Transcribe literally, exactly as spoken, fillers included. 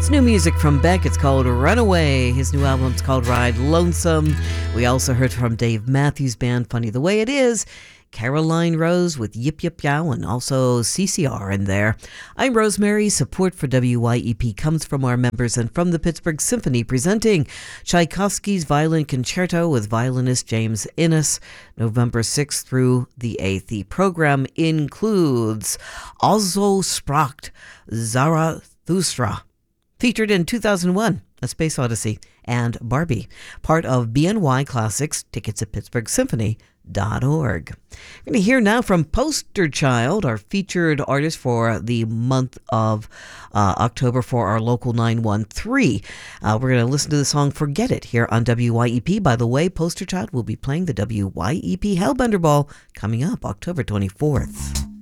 It's new music from Beck. It's called Runaway. His new album's called Ride Lonesome. We also heard from Dave Matthews Band, Funny the Way It Is. Caroline Rose with Yip Yip Yow, and also C C R in there. I'm Rosemary. Support for W Y E P comes from our members and from the Pittsburgh Symphony, presenting Tchaikovsky's Violin Concerto with violinist James Innes, November sixth through the eighth. The program includes Also Spracht Zarathustra, featured in two thousand one, A Space Odyssey, and Barbie, part of B N Y Classics. Tickets at pittsburgh symphony dot org. We're going to hear now from Poster Child, our featured artist for the month of uh, October for our local nine one three. Uh, we're going to listen to the song Forget It here on W Y E P. By the way, Poster Child will be playing the W Y E P Hellbender Ball coming up October twenty-fourth.